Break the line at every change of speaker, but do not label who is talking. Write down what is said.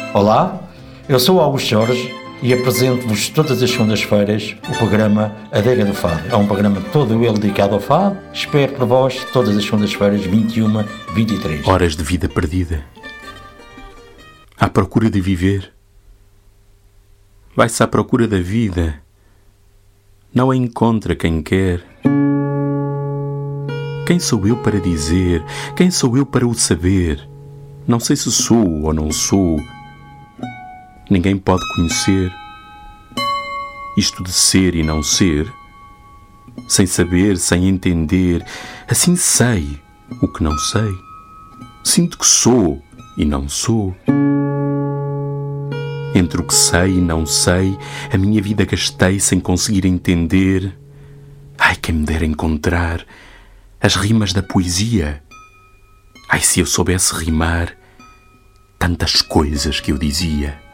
Olá, eu sou Augusto Jorge e apresento-vos todas as segundas-feiras o programa Adega do Fado. É um programa todo ele dedicado ao fado. Espero por vós todas as segundas-feiras, 21-23.
Horas de vida perdida. À procura de viver. Vai-se à procura da vida. Não a encontra quem quer. Quem sou eu para dizer? Quem sou eu para o saber? Não sei se sou ou não sou. Ninguém pode conhecer isto de ser e não ser, sem saber, sem entender. Assim sei o que não sei. Sinto que sou e não sou. Entre o que sei e não sei, a minha vida gastei sem conseguir entender. Ai, quem me dera encontrar as rimas da poesia. Ai, se eu soubesse rimar tantas coisas que eu dizia.